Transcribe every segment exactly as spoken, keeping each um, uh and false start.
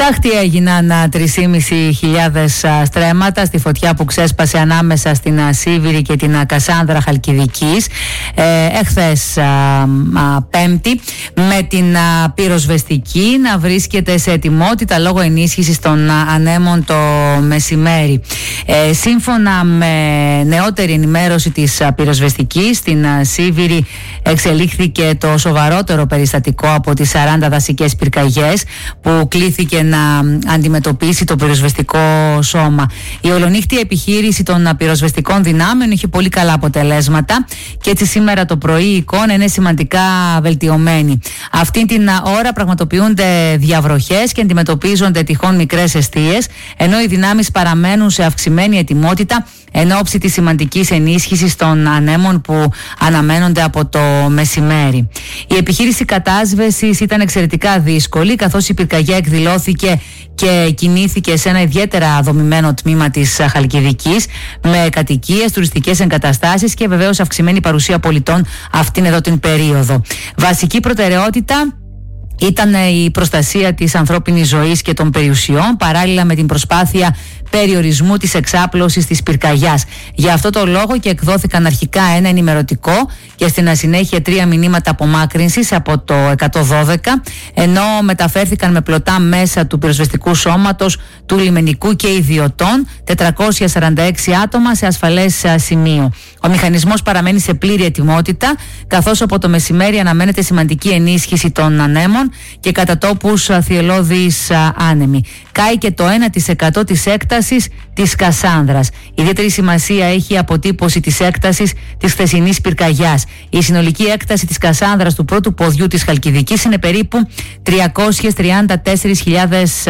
Στάχτη έγιναν τρεις και μισή χιλιάδες στρέμματα στη φωτιά που ξέσπασε ανάμεσα στην Σίβηρη και την Κασάνδρα Χαλκιδικής ε, εχθές α, α, Πέμπτη, με την α, πυροσβεστική να βρίσκεται σε ετοιμότητα λόγω ενίσχυσης των α, ανέμων το μεσημέρι. Ε, σύμφωνα με νεότερη ενημέρωση της α, πυροσβεστικής, στην α, Σίβηρη εξελίχθηκε το σοβαρότερο περιστατικό από τις σαράντα δασικές πυρκαγιές που κλήθηκε να αντιμετωπίσει το πυροσβεστικό σώμα. Η ολονύχτια επιχείρηση των πυροσβεστικών δυνάμεων είχε πολύ καλά αποτελέσματα και έτσι σήμερα το πρωί η εικόνα είναι σημαντικά βελτιωμένη. Αυτή την ώρα πραγματοποιούνται διαβροχές και αντιμετωπίζονται τυχόν μικρές εστίες, ενώ οι δυνάμεις παραμένουν σε αυξημένη ετοιμότητα εν ώψη της σημαντικής ενίσχυσης των ανέμων που αναμένονται από το μεσημέρι. Η επιχείρηση κατάσβεσης ήταν εξαιρετικά δύσκολη, καθώς η πυρκαγιά εκδηλώθηκε και κινήθηκε σε ένα ιδιαίτερα δομημένο τμήμα της Χαλκιδικής, με κατοικίες, τουριστικές εγκαταστάσεις και βεβαίως αυξημένη παρουσία πολιτών αυτήν εδώ την περίοδο. Βασική προτεραιότητα ήταν η προστασία της ανθρώπινης ζωής και των περιουσιών, παράλληλα με την προσπάθεια περιορισμού της εξάπλωσης της πυρκαγιάς. Για αυτό το λόγο και εκδόθηκαν αρχικά ένα ενημερωτικό και στην συνέχεια τρία μηνύματα απομάκρυνσης από το εκατόν δώδεκα, ενώ μεταφέρθηκαν με πλωτά μέσα του πυροσβεστικού σώματος, του λιμενικού και ιδιωτών τετρακόσια σαράντα έξι άτομα σε ασφαλές σημείο. Ο μηχανισμός παραμένει σε πλήρη ετοιμότητα, καθώς από το μεσημέρι αναμένεται σημαντική ενίσχυση των ανέμων και κατά τόπους θυελλώδεις άνεμοι. Κάει και το ένα τοις εκατό της έκτασης της Κασάνδρας. Ιδιαίτερη σημασία έχει η αποτύπωση της έκτασης της χθεσινής πυρκαγιάς. Η συνολική έκταση της Κασάνδρας του πρώτου ποδιού της Χαλκιδικής είναι περίπου τριακόσιες τριάντα τέσσερις χιλιάδες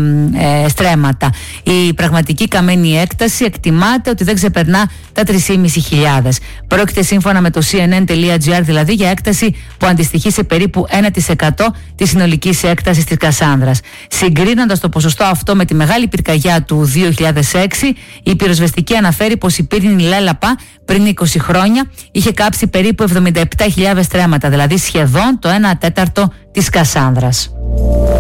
ε, στρέμματα. Η πραγματική καμένη έκταση εκτιμάται ότι δεν ξεπερνά τα τρεις και μισή χιλιάδες. Πρόκειται σύμφωνα με το σι εν εν τελεία τζι άρ δηλαδή για έκταση που αντιστοιχεί σε περίπου ένα τοις εκατό της συνολικής έκτασης της Κασάνδρας. Συγκρίνοντας το ποσοστό αυτό με τη μεγάλη πυρκαγιά του δύο χιλιάδες έξι, η πυροσβεστική αναφέρει πως η πύρινη Λέλαπα πριν είκοσι χρόνια είχε κάψει περίπου εβδομήντα επτά χιλιάδες στρέμματα, δηλαδή σχεδόν το ένα τέταρτο της Κασάνδρας.